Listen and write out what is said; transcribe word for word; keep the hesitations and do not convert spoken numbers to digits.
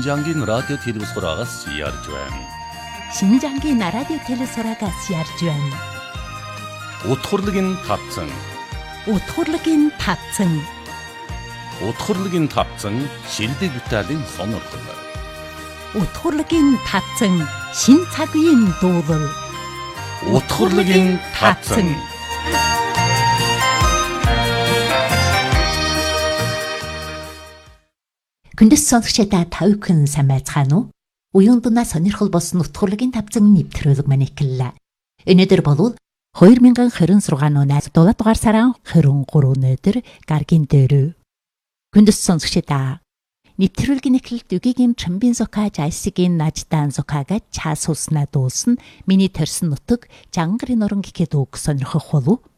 신장긴 라디오 텔레비소라가 씨알주엔 신장긴 라디오 텔레비소라가 씨알주엔 오토르긴 탑승 오토르긴 탑승 오토르긴 탑승 실드 규탈린 선언을 오토르긴 탑승 신차구인 도들 오토르긴 탑승 Күндэс сонсогчдаа тав хүн сайн байцгаана уу? Уян дунаа сонирхол болсон утгуулагын тавцан нэвтрүүлэг маань эхэллээ. Өнөөдөр болвол two thousand twenty-six оны дулаат дугаар сарын twenty-three өнөөдөр гаргийн дээр. Күндэс сонсогчдаа нэвтрүүлгийн эхлэлд үгийн чамбин зока жайсгийн наждан зокага чаас уснаа дуусан миний төрсөн нутаг жангарын нуран гэхэд үг сонирхох болов.